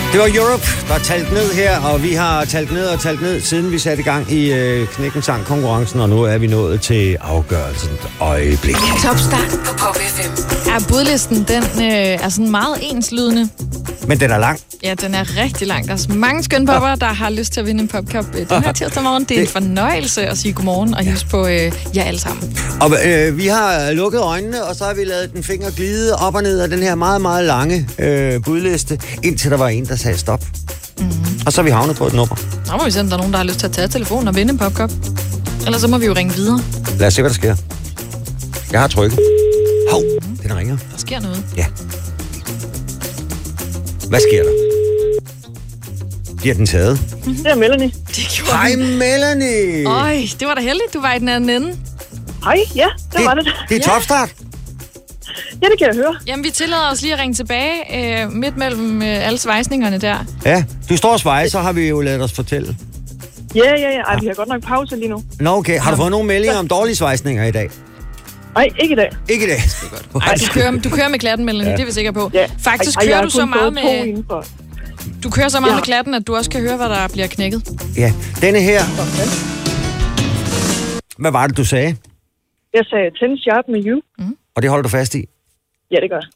Det var Europe, der talt ned her, og vi har talt ned, siden vi satte i gang i Knækken Sang-konkurrencen, og nu er vi nået til afgørelsen øjeblik. Topstart på Pop FM. Ja, budlisten, den er sådan meget enslydende. Men den er lang. Ja, den er rigtig lang. Der er mange skønne popper, der har lyst til at vinde en popcup den her tirsdag morgen. Det er en fornøjelse at sige godmorgen og hilse på jer alle sammen. Og vi har lukket øjnene, og så har vi ladet den finger glide op og ned af den her meget, meget lange budliste, indtil der var en, der sagde stop. Mm-hmm. Og så er vi havnet på et nummer. Så må vi se, om der er nogen, der har lyst til at tage telefonen og vinde en popcup. Ellers så må vi jo ringe videre. Lad os se, hvad der sker. Jeg har trykket. Hov, den ringer. Der sker noget. Ja. Hvad sker der? Bliver den taget? Det er Melanie. Det gjorde Hej, Melanie! Øj, det var da heldigt, du var i den anden ende. Hej, ja, det var det. Det er topstart. Ja, det kan jeg høre. Jamen, vi tillader os lige at ringe tilbage midt mellem alle svejsningerne der. Ja, du står og svejser, så har vi jo ladet os fortælle. Ja. Ej, vi har godt nok pause lige nu. Nå, okay. Har du fået nogle meldinger om dårlige svejsninger i dag? Nej, ikke i dag. Ikke i dag. Ej, du kører med klatten, Melanie, det er vi sikre på. Ja. Faktisk kører du så meget med... Du kører så meget med klatten, at du også kan høre, hvad der bliver knækket. Ja, denne her. Hvad var det, du sagde? Jeg sagde 10 sharp med you. Mm. Og det holder du fast i? Ja, det gør jeg.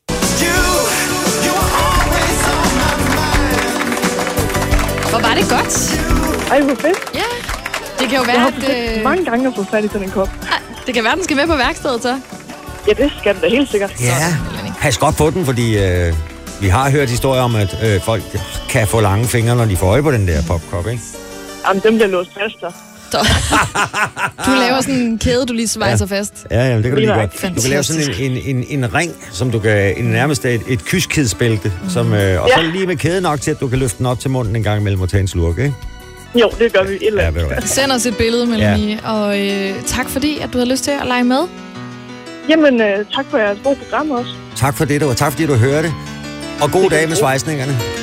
Hvor var det godt? Ej, hvor fedt. Ja, det kan jo være, Jeg har mange gange at få fat i sådan en kop. Det kan være, den skal med på værkstedet, så. Ja, det skal den da helt sikkert. Ja, pas godt på den, fordi vi har hørt historier om, at folk kan få lange fingre, når de får øje på den der popkop, ikke? Jamen, dem bliver låst fast, så. Du laver sådan en kæde, du lige svejser fast. Ja, det kan du lige godt. Fantastisk. Du kan lave sådan en ring, som du kan, nærmest et kyskhedsbælte, som, og så lige med kæde nok til, at du kan løfte den op til munden en gang imellem og tage en slurk, ikke? Jo, det gør vi et eller andet. Send os et billede, Melanie, og tak fordi, at du havde lyst til at lege med. Jamen, tak for jeres gode program også. Tak for det, og tak fordi du hørte. Og god dag med svejsningerne.